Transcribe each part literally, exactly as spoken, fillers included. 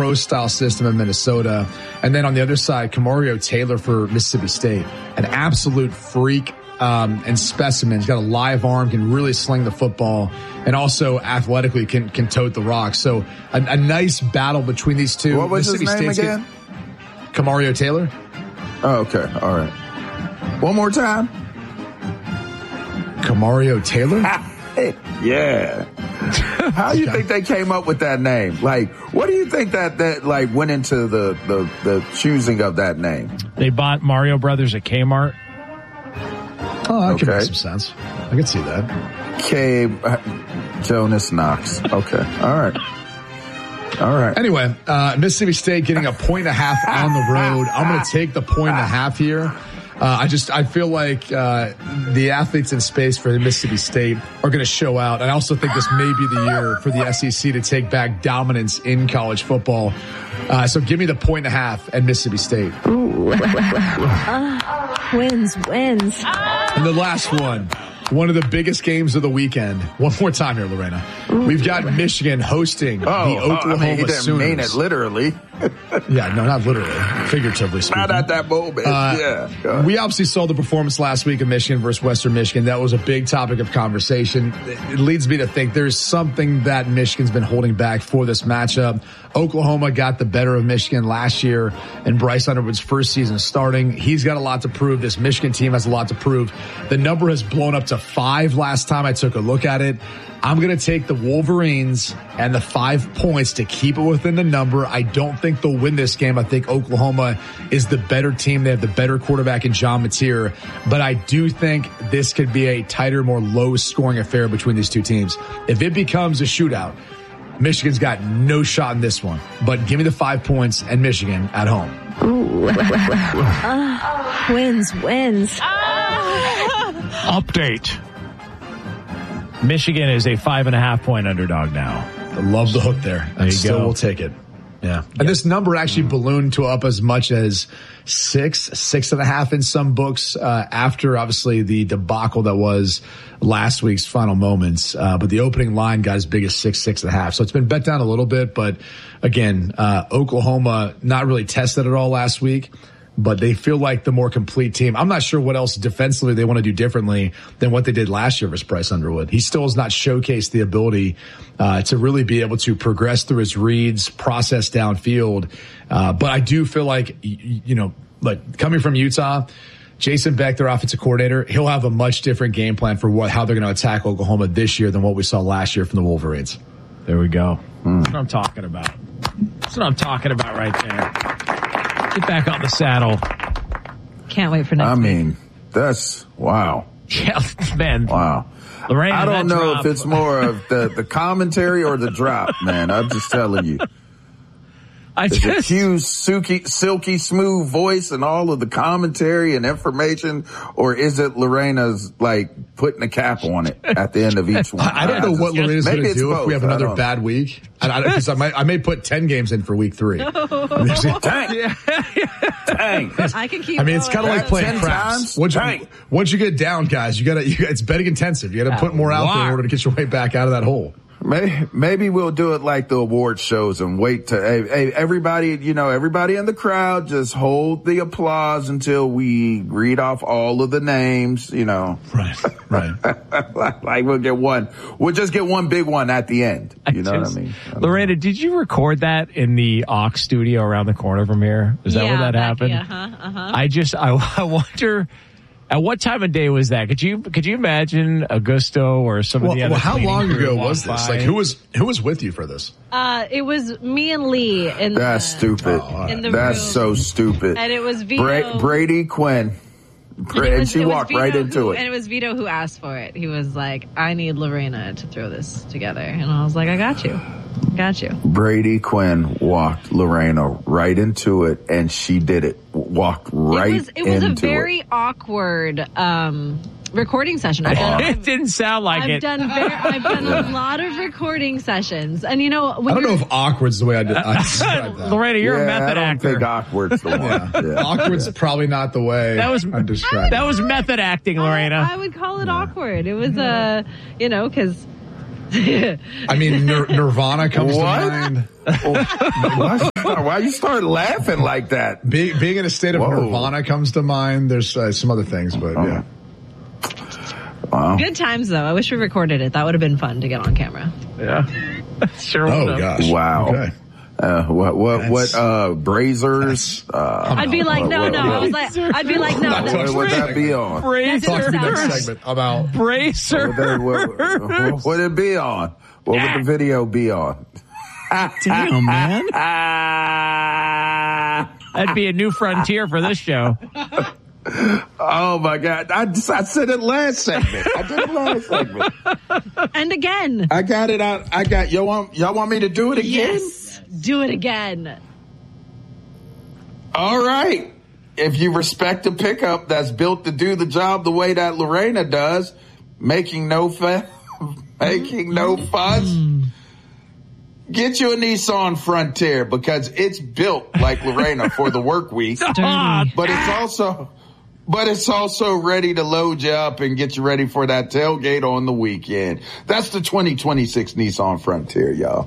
pro-style system in Minnesota. And then on the other side, Kamario Taylor for Mississippi State, an absolute freak um, and specimen. He's got a live arm, can really sling the football, and also athletically can can tote the rock. So a, a nice battle between these two. What was his name again? Kamario Taylor. Oh, okay. All right. One more time. Kamario Taylor? Yeah. How do you think they came up with that name? Like, what do you think that, that like went into the, the, the choosing of that name? They bought Mario Brothers at Kmart. Oh, that okay. could make some sense. I could see that. K. Uh, Jonas Knox. Okay. All right. All right. Anyway, uh, Mississippi State getting a point and a half on the road. I'm going to take the point and a half here. Uh, I just, I feel like, uh, the athletes in space for Mississippi State are going to show out. I also think this may be the year for the S E C to take back dominance in college football. Uh, so give me the point and a half at Mississippi State. Ooh. uh, wins, wins. And the last one. One of the biggest games of the weekend. One more time here, Lorena. Ooh. We've got Michigan hosting oh, the Oklahoma oh, I mean, he didn't Sooners. mean it literally. Yeah, no, not literally. Figuratively speaking. Not at that moment. Uh, yeah. We obviously saw the performance last week of Michigan versus Western Michigan. That was a big topic of conversation. It leads me to think there's something that Michigan's been holding back for this matchup. Oklahoma got the better of Michigan last year in Bryce Underwood's first season starting. He's got a lot to prove. This Michigan team has a lot to prove. The number has blown up to five last time I took a look at it. I'm going to take the Wolverines and the five points to keep it within the number. I don't think they'll win this game. I think Oklahoma is the better team. They have the better quarterback in John Mateer. But I do think this could be a tighter, more low-scoring affair between these two teams. If it becomes a shootout, Michigan's got no shot in this one. But give me the five points and Michigan at home. Ooh. uh, wins, wins. Update. Michigan is a five and a half point underdog now. I love the hook there. There you Still go. will take it. Yeah. And this number actually ballooned to up as much as six, six and a half in some books, uh, after obviously the debacle that was last week's final moments. Uh, but the opening line got as big as six, six and a half. So it's been bet down a little bit. But again, uh, Oklahoma not really tested at all last week, but they feel like the more complete team. I'm not sure what else defensively they want to do differently than what they did last year versus Bryce Underwood. He still has not showcased the ability uh, to really be able to progress through his reads, process downfield. Uh, but I do feel like, you know, like coming from Utah, Jason Beck, their offensive coordinator, he'll have a much different game plan for what how they're going to attack Oklahoma this year than what we saw last year from the Wolverines. There we go. Mm. That's what I'm talking about. That's what I'm talking about right there. Get back on the saddle. Can't wait for next I week. mean, that's, wow. Yeah, man. Wow. Lorraine, I don't know drop. if it's more of the, the commentary or the drop, man. I'm just telling you. I the just cute, silky, silky smooth voice and all of the commentary and information, or is it Lorena's like putting a cap on it at the end of each one? I, I don't know what Lorena's going to do both. if we have another bad week. And I, cause I, might, I may put ten games in for week three. Dang. Yeah. Dang. I can keep I mean, it's kind of like playing ten craps. times? Once you, Dang. once you get down, guys, you got to, you, it's betting intensive. You got to put more out there in order to get your way back out of that hole. Maybe, maybe we'll do it like the award shows and wait to, hey, hey, everybody, you know, everybody in the crowd, just hold the applause until we read off all of the names, you know. Right, right. Like we'll get one, we'll just get one big one at the end. You I know just, what I mean? I Lorena, did you record that in the Aux studio around the corner from here? Is that yeah, where that back, happened? Yeah, uh-huh, uh-huh. I just, I, I wonder, at what time of day was that? Could you could you imagine Augusto or some Well, of the other? well how long ago was by? this? Like, who was who was with you for this? Uh, it was me and Lee. In That's the, stupid. Oh, in the That's room. so stupid. And it was Vito. Bra- Brady Quinn. Bra- it and was- she it was walked Vito right into who, it. And it was Vito who asked for it. He was like, I need Lorena to throw this together. And I was like, I got you. Got you. Brady Quinn walked Lorena right into it, and she did it. Walked right It was, it was into a very it. awkward um, recording session. I've done, It didn't sound like I've it. done, very, I've done a lot of recording sessions. And, you know, when I don't you're- know if awkward's the way I, did, I described that. Lorena, you're yeah, a method I don't actor. think awkward's the one. Yeah. Yeah. Awkward's probably not the way That was I described that was method acting, Lorena. I, I would call it awkward. It was, uh, you know, because I mean, Nir- Nirvana comes What? to mind. why, why you start laughing like that? Be, being in a state of Whoa. Nirvana comes to mind. There's uh, some other things, but Oh. yeah. Wow. Good times, though. I wish we recorded it. That would have been fun to get on camera. Yeah. Sure. Oh would've. gosh. Wow. Okay. Uh, what, what, That's- what, uh, Brazers? Uh, I'd be like, no, what- no. what- I was like, I'd be like, no. Not no. what would that be on? Bracers. Talk to me next segment about. What would, Bracers. that, what, what would it be on? What would the video be on? Damn, man. That'd be a new frontier for this show. Oh my God. I, just, I said it last segment. I did it last segment. And again. I got it out. I got, y'all want, y'all want me to do it again? Yes. Do it again. All right. If you respect a pickup that's built to do the job the way that Lorena does, making no fa- making no fuss, get you a Nissan Frontier because it's built like Lorena for the work week, Ah, but it's also but it's also ready to load you up and get you ready for that tailgate on the weekend. That's the twenty twenty-six Nissan Frontier, y'all.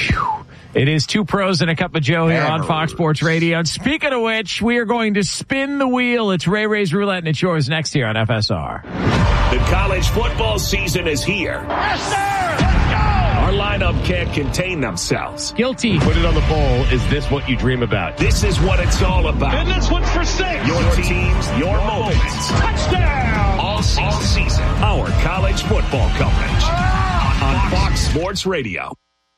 It is two pros and a cup of Joe here on Hammer. Fox Sports Radio. And speaking of which, we are going to spin the wheel. It's Ray Ray's Roulette, and it's yours next here on F S R. The college football season is here. Yes, sir! Let's go! Our lineup can't contain themselves. Guilty. Put it on the bowl. Is this what you dream about? This is what it's all about. And this one's for six. Your teams, your moments. Touchdown! All season, all season. Our college football coverage on Fox Sports Radio.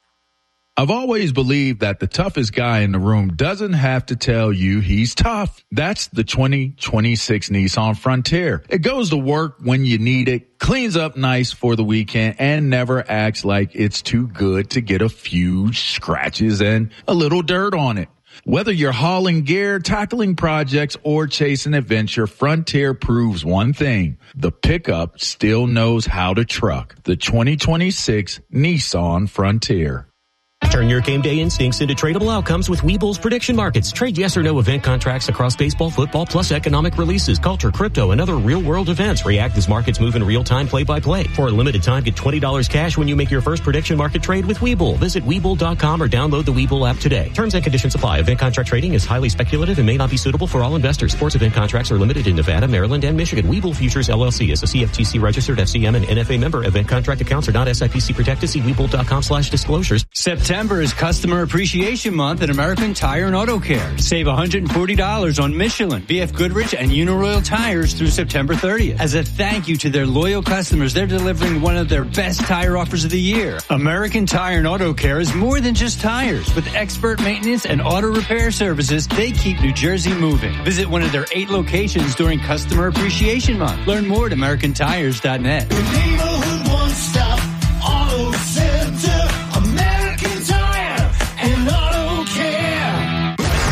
I've always believed that the toughest guy in the room doesn't have to tell you he's tough. That's the twenty twenty-six Nissan Frontier. It goes to work when you need it, cleans up nice for the weekend, and never acts like it's too good to get a few scratches and a little dirt on it. Whether you're hauling gear, tackling projects, or chasing adventure, Frontier proves one thing. The pickup still knows how to truck. The twenty twenty-six Nissan Frontier. Turn your game day instincts into tradable outcomes with Webull's prediction markets. Trade yes or no event contracts across baseball, football, plus economic releases, culture, crypto, and other real-world events. React as markets move in real time, play-by-play. For a limited time, get twenty dollars cash when you make your first prediction market trade with Webull. Visit Webull dot com or download the Webull app today. Terms and conditions apply. Event contract trading is highly speculative and may not be suitable for all investors. Sports event contracts are limited in Nevada, Maryland, and Michigan. Webull Futures, L L C is a C F T C registered F C M and N F A member. Event contract accounts are not S I P C protected. See Webull dot com slash disclosures. September is Customer Appreciation Month at American Tire and Auto Care. Save one hundred forty dollars on Michelin, B F Goodrich, and Uniroyal tires through September thirtieth. As a thank you to their loyal customers, they're delivering one of their best tire offers of the year. American Tire and Auto Care is more than just tires. With expert maintenance and auto repair services, they keep New Jersey moving. Visit one of their eight locations during Customer Appreciation Month. Learn more at american tires dot net. Neighborhood one-stop auto center, American Tire and Auto Care.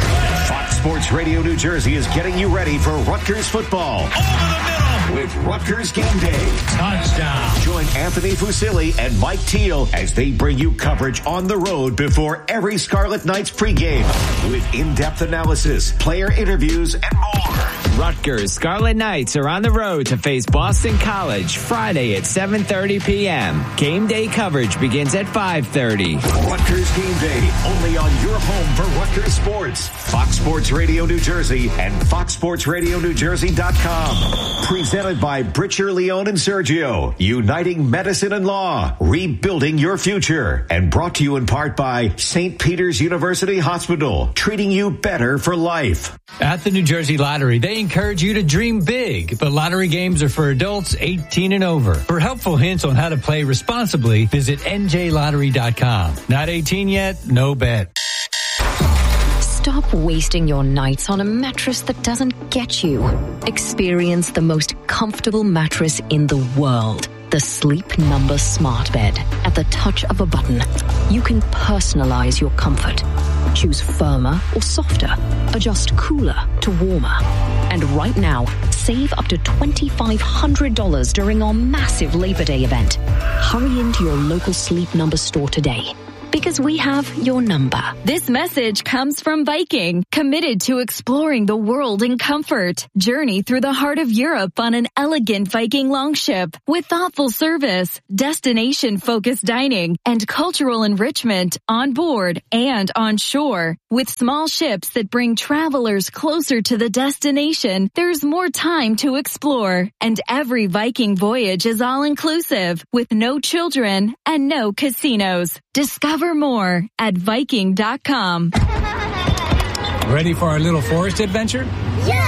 Fox Sports Radio New Jersey is getting you ready for Rutgers football. Over the middle. With Rutgers Game Day. Touchdown. Join Anthony Fusilli and Mike Teal as they bring you coverage on the road before every Scarlet Knights pregame with in-depth analysis, player interviews, and more. Rutgers Scarlet Knights are on the road to face Boston College Friday at seven thirty p.m. Game day coverage begins at five thirty. Rutgers Game Day, only on your home for Rutgers Sports. Fox Sports Radio New Jersey and fox sports radio new jersey dot com. Presented by Britcher, Leone, and Sergio. Uniting medicine and law. Rebuilding your future. And brought to you in part by Saint Peter's University Hospital. Treating you better for life. At the New Jersey Lottery, they encourage you to dream big, but lottery games are for adults eighteen and over. For helpful hints on how to play responsibly, visit N J lottery dot com. Not eighteen yet? No bet. Stop wasting your nights on a mattress that doesn't get you. Experience the most comfortable mattress in the world. The Sleep Number Smart Bed. At the touch of a button, you can personalize your comfort. Choose firmer or softer. Adjust cooler to warmer. And right now, save up to two thousand five hundred dollars during our massive Labor Day event. Hurry into your local Sleep Number store today. because we have your number. This message comes from Viking, committed to exploring the world in comfort. Journey through the heart of Europe on an elegant Viking longship with thoughtful service, destination-focused dining, and cultural enrichment on board and on shore. With small ships that bring travelers closer to the destination, there's more time to explore. And every Viking voyage is all-inclusive, with no children and no casinos. Discover more at Viking dot com. Ready for our little forest adventure? Yeah!